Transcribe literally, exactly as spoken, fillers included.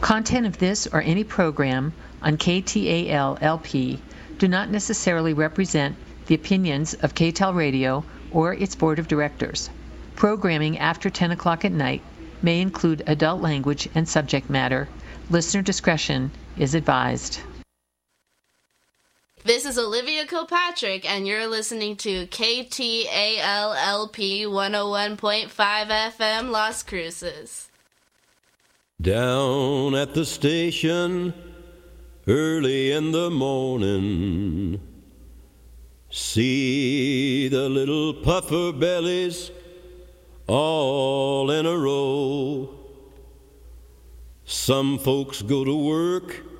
Content of this or any program on K T A L L P do not necessarily represent the opinions of K T A L Radio or its board of directors. Programming after ten o'clock at night may include adult language and subject matter. Listener discretion is advised. This is Olivia Kilpatrick, and you're listening to K T A L L P one oh one point five F M Las Cruces. Down at the station, early in the morning, see the little puffer bellies all in a row. Some folks go to work